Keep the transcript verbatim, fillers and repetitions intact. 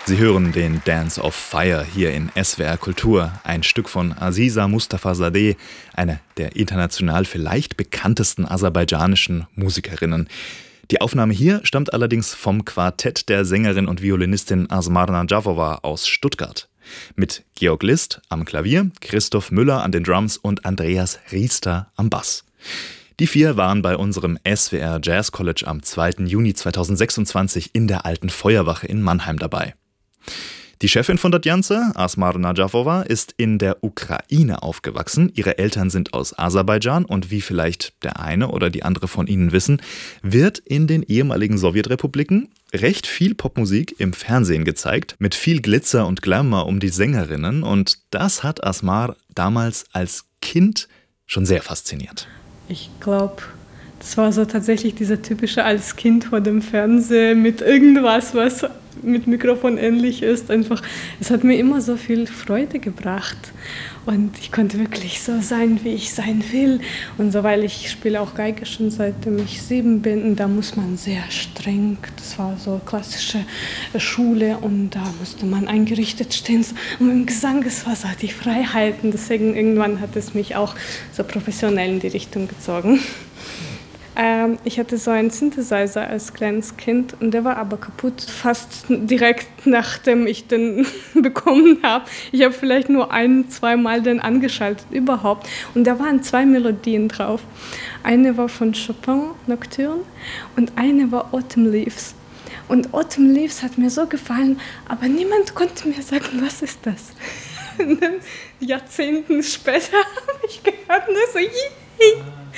Sie hören den Dance of Fire hier in S W R Kultur, ein Stück von Aziza Mustafazadeh, eine der international vielleicht bekanntesten aserbaidschanischen Musikerinnen. Die Aufnahme hier stammt allerdings vom Quartett der Sängerin und Violinistin Asmar Najafova aus Stuttgart. Mit Georg List am Klavier, Christoph Müller an den Drums und Andreas Riester am Bass. Die vier waren bei unserem S W R Jazz College am zweiten Juni zweitausendsechsundzwanzig in der Alten Feuerwache in Mannheim dabei. Die Chefin von Dadjanse, Asmar Najafova, ist in der Ukraine aufgewachsen. Ihre Eltern sind aus Aserbaidschan und wie vielleicht der eine oder die andere von Ihnen wissen, wird in den ehemaligen Sowjetrepubliken recht viel Popmusik im Fernsehen gezeigt, mit viel Glitzer und Glamour um die Sängerinnen. Und das hat Asmar damals als Kind schon sehr fasziniert. Ich glaube, das war so tatsächlich dieser typische als Kind vor dem Fernseher mit irgendwas, was mit Mikrofon ähnlich ist. Einfach, es hat mir immer so viel Freude gebracht. Und ich konnte wirklich so sein, wie ich sein will. Und so, weil ich spiele auch Geige schon seitdem ich sieben bin. Und da muss man sehr streng, das war so klassische Schule. Und da musste man eingerichtet stehen. Und im Gesang, es war so die Freiheiten. Deswegen irgendwann hat es mich auch so professionell in die Richtung gezogen. Ähm, ich hatte so einen Synthesizer als kleines Kind und der war aber kaputt, fast direkt nachdem ich den bekommen habe. Ich habe vielleicht nur ein-, zweimal den angeschaltet überhaupt und da waren zwei Melodien drauf. Eine war von Chopin, Nocturne, und eine war Autumn Leaves. Und Autumn Leaves hat mir so gefallen, aber niemand konnte mir sagen, was ist das? Und dann Jahrzehnten später habe ich gehört und so,